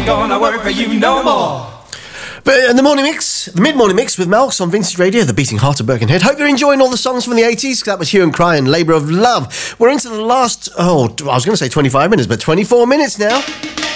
gonna work for you no more. But in the morning mix, the mid-morning mix with Melks on Vintage Radio, the beating heart of Birkenhead. Hope you're enjoying all the songs from the 80s. That was Hue and Cry and Labour of Love. We're into the last, I was going to say 25 minutes, but 24 minutes now.